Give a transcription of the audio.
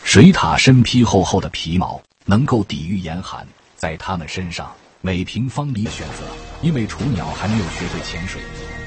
水獭身披厚厚的皮毛，能够抵御严寒。在它们身上，每平方米选择，因为雏鸟还没有学会潜水，